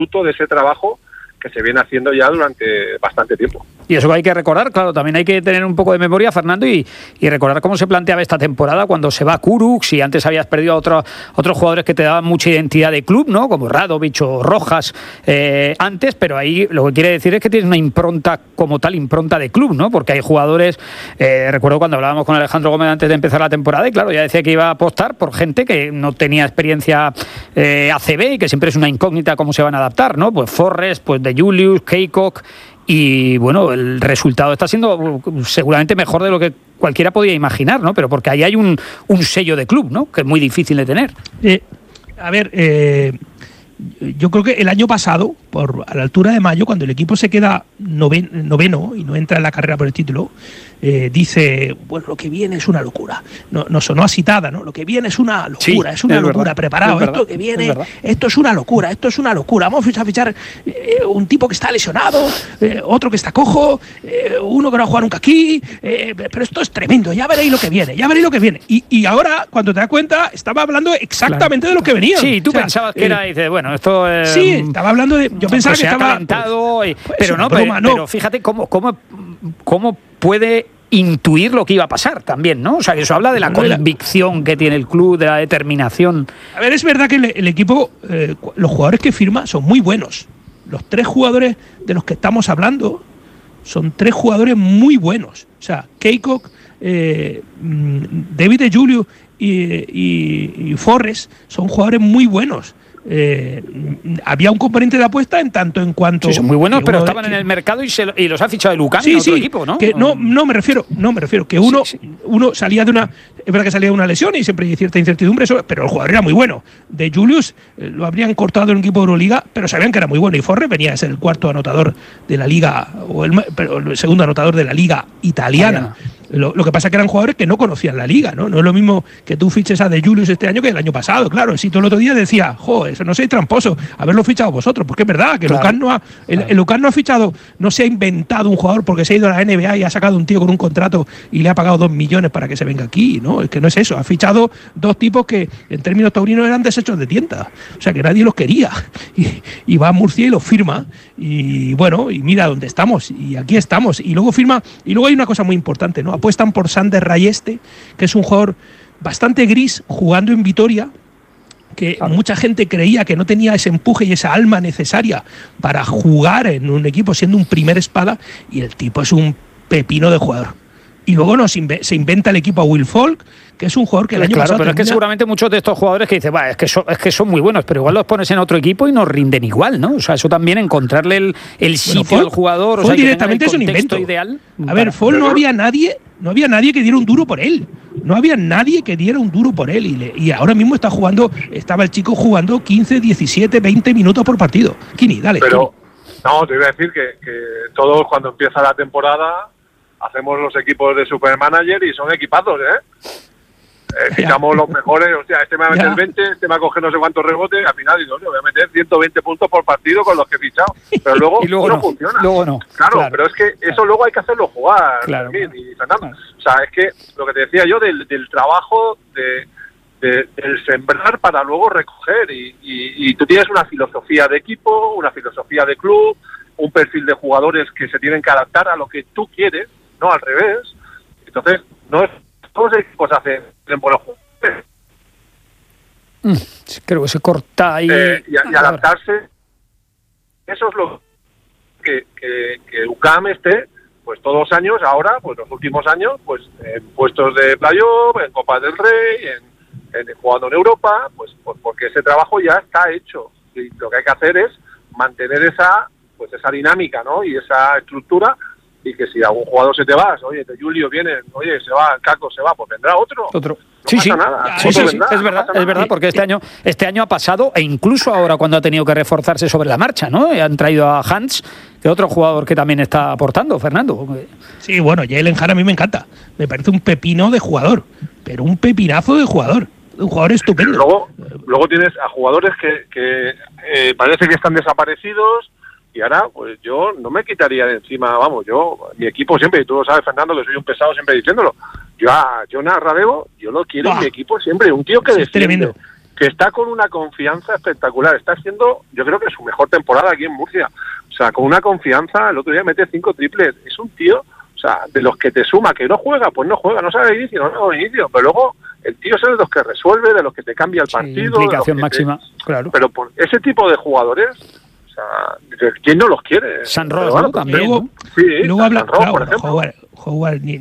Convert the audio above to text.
fruto de ese trabajo que se viene haciendo ya durante bastante tiempo. Y eso hay que recordar, claro, también hay que tener un poco de memoria, Fernando, y recordar cómo se planteaba esta temporada cuando se va Kurucs y antes habías perdido a otros jugadores que te daban mucha identidad de club, ¿no? Como Radovic o Rojas antes, pero ahí lo que quiere decir es que tienes una impronta como tal, impronta de club, ¿no? Porque hay jugadores, recuerdo cuando hablábamos con Alejandro Gómez antes de empezar la temporada y claro, ya decía que iba a apostar por gente que no tenía experiencia ACB y que siempre es una incógnita cómo se van a adaptar, ¿no? Pues Forrest, pues de Julius, Keikok. Y bueno, el resultado está siendo seguramente mejor de lo que cualquiera podía imaginar, ¿no? Pero porque ahí hay un sello de club, ¿no? Que es muy difícil de tener. Yo creo que el año pasado, a la altura de mayo, cuando el equipo se queda noveno y no entra en la carrera por el título, dice, bueno, lo que viene es una locura. No sonó asitada, ¿no? Lo que viene es una locura, es una locura, verdad, preparado. Esto que viene, esto es una locura, Vamos a fichar un tipo que está lesionado, otro que está cojo, uno que no va a jugar nunca aquí, pero esto es tremendo, ya veréis lo que viene. Y ahora, cuando te das cuenta, estaba hablando exactamente de lo que venía. Sí, tú pensabas que era, y dices, bueno, esto... sí, estaba hablando de... Yo pensaba que estaba... calentado, pero fíjate cómo puede intuir lo que iba a pasar también, ¿no? O sea, que eso habla de la convicción que tiene el club, de la determinación. A ver, es verdad que el equipo, los jugadores que firma son muy buenos. Los 3 jugadores de los que estamos hablando son 3 jugadores muy buenos. O sea, Keikok, David de Julio y Forrest son jugadores muy buenos. Había un componente de apuesta en tanto en cuanto... Sí, son muy buenos, pero estaban en el mercado y los ha fichado el UCAM en otro equipo, ¿no? Que no me refiero que uno salía de una... Es verdad que salía de una lesión y siempre hay cierta incertidumbre, pero el jugador era muy bueno. De Julius lo habrían cortado en un equipo de Euroliga, pero sabían que era muy bueno. Y Forrest venía a ser el 4º anotador de la liga, pero el 2º anotador de la liga italiana. Lo que pasa es que eran jugadores que no conocían la liga, ¿no? No es lo mismo que tú fiches a De Julius este año que el año pasado, claro. Si tú el otro día decía, eso no sois tramposo, haberlo fichado vosotros, porque es verdad que el UCAM no ha fichado, no se ha inventado un jugador porque se ha ido a la NBA y ha sacado un tío con un contrato y le ha pagado 2 millones para que se venga aquí, ¿no? Es que no es eso. Ha fichado 2 tipos que en términos taurinos eran desechos de tienda, o sea que nadie los quería. Y va a Murcia y los firma, y bueno, y mira dónde estamos, y aquí estamos. Y luego firma, y luego hay una cosa muy importante, ¿no? Apuestan por Sander Rayeste, que es un jugador bastante gris jugando en Vitoria, que mucha gente creía que no tenía ese empuje y esa alma necesaria para jugar en un equipo siendo un primer espada, y el tipo es un pepino de jugador. Y luego se inventa el equipo a Will Folk, que es un jugador que el año pasado... Pero es que seguramente muchos de estos jugadores que dicen, es que son muy buenos, pero igual los pones en otro equipo y no rinden igual, ¿no? O sea, eso también, encontrarle el sitio al jugador, o sea, directamente es un invento ideal. A ver, Folk no había nadie que diera un duro por él. No había nadie que diera un duro por él. Y ahora mismo estaba el chico jugando 15, 17, 20 minutos por partido. Kini, dale. Pero, no, te iba a decir que todos cuando empieza la temporada hacemos los equipos de Supermanager y son equipazos, Fichamos los mejores, este me va a meter 20, este me va a coger no sé cuántos rebotes, al final digo, voy a meter 120 puntos por partido con los que he fichado, pero luego no funciona. Luego no. Claro, pero es que eso luego hay que hacerlo jugar, y Fernando. O sea, es que lo que te decía yo del trabajo del sembrar para luego recoger, y tú tienes una filosofía de equipo, una filosofía de club, un perfil de jugadores que se tienen que adaptar a lo que tú quieres, no al revés. Entonces, no es todos los equipos hacen buenos jugadores. Creo que se corta ahí. Y adaptarse, eso es lo que UCAM esté, pues todos los años, ahora, pues los últimos años, pues en puestos de playoff, en Copas del Rey, en jugando en Europa, pues porque ese trabajo ya está hecho. Y lo que hay que hacer es mantener esa dinámica, ¿no? Y esa estructura, y que si algún jugador se te va, oye, de Julio viene, oye, se va, Caco se va, pues vendrá otro. No pasa nada. Es verdad, porque este año ha pasado, e incluso ahora cuando ha tenido que reforzarse sobre la marcha, ¿no? Han traído a Hans, que es otro jugador que también está aportando, Fernando. Sí, bueno, Jalen Hahn a mí me encanta. Me parece un pepino de jugador, pero un pepinazo de jugador. Un jugador estupendo. Luego tienes a jugadores que parece que están desaparecidos. Y ahora, pues yo no me quitaría de encima, mi equipo siempre, y tú lo sabes, Fernando, que soy un pesado siempre diciéndolo, yo a Jonas Radebo, yo lo quiero en mi equipo siempre, un tío que defiende, que está con una confianza espectacular. Está haciendo, yo creo que su mejor temporada aquí en Murcia. O sea, con una confianza, el otro día mete 5 triples. Es un tío, o sea, de los que te suma, que no juega, pues no juega, no sabe de inicio, no de inicio, pero luego el tío es de los que resuelve, de los que te cambia el partido. Implicación máxima, claro. Pero por ese tipo de jugadores, o sea, ¿quién no los quiere? San Ross, ¿no? También. Luego, sí, luego habla, San Ross, claro, por ejemplo. jugar